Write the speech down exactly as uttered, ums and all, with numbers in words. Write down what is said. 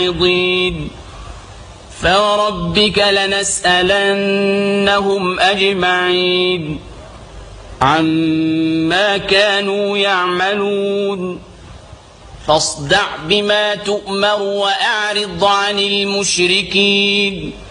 فوربك لنسألنهم أجمعين عما كانوا يعملون فاصدع بما تؤمر وأعرض عن المشركين